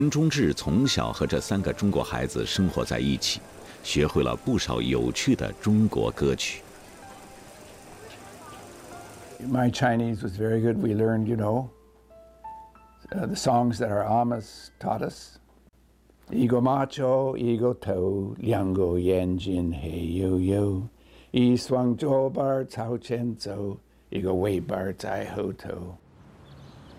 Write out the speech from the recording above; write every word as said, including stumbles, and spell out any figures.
林中志从小和这三个中国孩子生活在一起，学会了不少有趣的中国歌曲。 My Chinese was very good. We learned, you know, uh, the songs that our amas taught us. 一个马球，一个头，两个眼睛黑黝黝，一双左膀朝前走，一个尾巴在后头。